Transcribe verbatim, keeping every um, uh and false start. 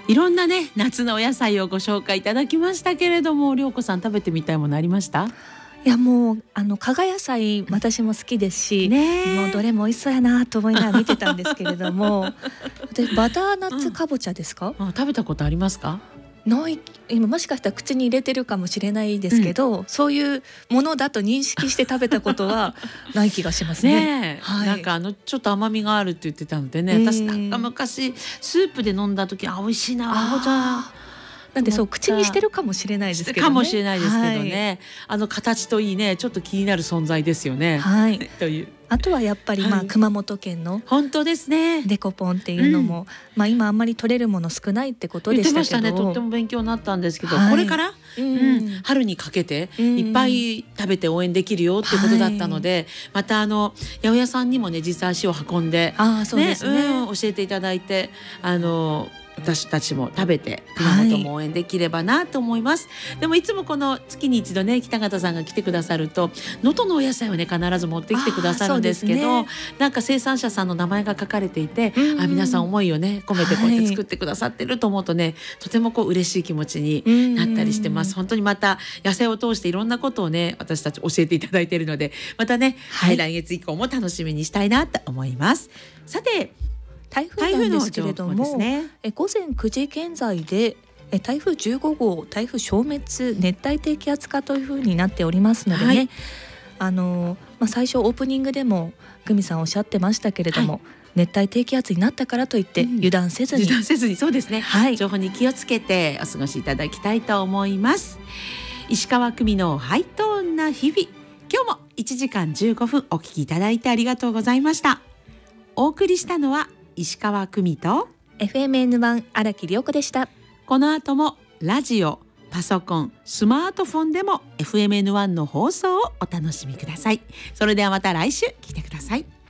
いろんなね夏のお野菜をご紹介いただきましたけれども、涼子さん食べてみたいものありました？ いやもうあの加賀野菜私も好きですし、ね、もうどれも美味しそうやなと思いながら見てたんですけれどもでバターナッツかぼちゃですか、 うんうん、食べたことありますか？ ない今もしかしたら口に入れてるかもしれないですけど、うん、そういうものだと認識して食べたことはない気がしますね。 ね、はい、なんかあのちょっと甘みがあるって言ってたのでね、私なんか昔スープで飲んだ時あ美味しいなかぼちゃなんでそう口にしてるかもしれないですけどね。 かもしれないですけどね、はい、あの形といいねちょっと気になる存在ですよね。 はい。 というあとはやっぱりまあ、はい、熊本県の本当ですねデコポンっていうのも、うん、まあ今あんまり取れるもの少ないってことでしたけど、 言ってましたね。とっても勉強になったんですけど、 はい、 これから、 うんうん、春にかけていっぱい食べて応援できるよっていうことだったので、はい、またあの八百屋さんにもね実際足を運んで、 あそうですね、 うん、教えていただいてあの私たちも食べて熊本も応援できればなと思います、はい、でもいつもこの月に一度ね北方さんが来てくださると能登のお野菜をね必ず持ってきてくださるんですけど、ね、なんか生産者さんの名前が書かれていて、うん、あ皆さん思いをね込めてこうやって作ってくださってると思うとね、はい、とてもこう嬉しい気持ちになったりしてます、うん、本当にまた野菜を通していろんなことをね私たち教えていただいているのでまたね、はい、来月以降も楽しみにしたいなと思います。さて台風なんですけれども、ね、え午前くじ現在でえ台風じゅうご号台風消滅熱帯低気圧化というふうになっておりますのでね、はい、あのまあ、最初オープニングでも久美さんおっしゃってましたけれども、はい、熱帯低気圧になったからといって油断せずに、うん、 油断せずにそうですね、 はい、 情報に気をつけてお過ごしいただきたいと思います。石川久美のハイトーンな日々、今日もいちじかんじゅうごふんお聞きいただいてありがとうございました。お送りしたのは石川久美とエフエムエヌワン 荒木涼子でした。 この後もラジオ、パソコン、スマートフォンでも エフエムエヌワン の放送をお楽しみください。それではまた来週聞いてください。